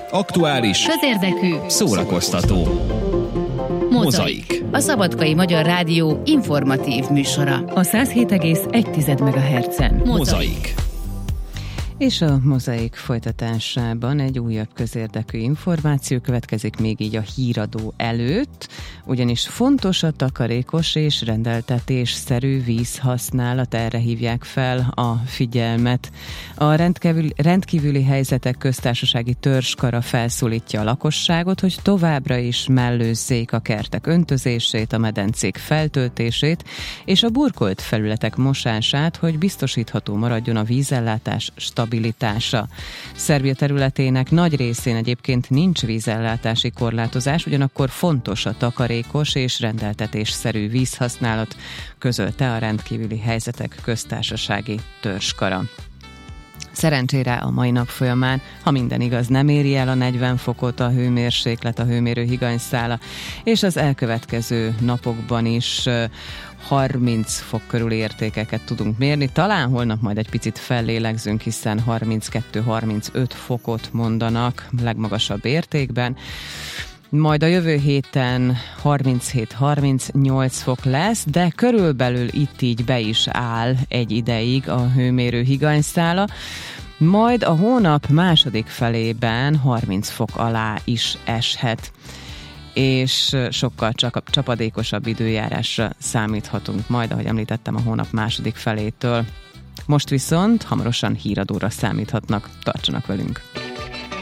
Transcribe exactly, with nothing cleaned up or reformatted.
Aktuális, közérdekű, szórakoztató. Mozaik. A Szabadkai Magyar Rádió informatív műsora. A száz hét egész egy megahertzen. Mozaik. És a Mozaik folytatásában egy újabb közérdekű információ következik még így a híradó előtt, ugyanis fontos a takarékos és rendeltetésszerű vízhasználat, erre hívják fel a figyelmet. A rendkívüli, rendkívüli helyzetek köztársasági törzskara felszólítja a lakosságot, hogy továbbra is mellőzzék a kertek öntözését, a medencék feltöltését és a burkolt felületek mosását, hogy biztosítható maradjon a vízellátás stabilitása. Szerbia területének nagy részén egyébként nincs vízellátási korlátozás, ugyanakkor fontos a takarékos és rendeltetésszerű vízhasználat, közölte a rendkívüli helyzetek köztársasági törzskara. Szerencsére a mai nap folyamán, ha minden igaz, nem éri el a negyven fokot a hőmérséklet, a hőmérő higanyszála, és az elkövetkező napokban is harminc fok körüli értékeket tudunk mérni. Talán holnap majd egy picit fellélegzünk, hiszen harminckettő-harmincöt fokot mondanak legmagasabb értékben. Majd a jövő héten harminchét-harmincnyolc fok lesz, de körülbelül itt így be is áll egy ideig a hőmérő higanyszála. Majd a hónap második felében harminc fok alá is eshet, és sokkal csak csapadékosabb időjárásra számíthatunk majd, ahogy említettem, a hónap második felétől. Most viszont hamarosan híradóra számíthatnak. Tartsanak velünk!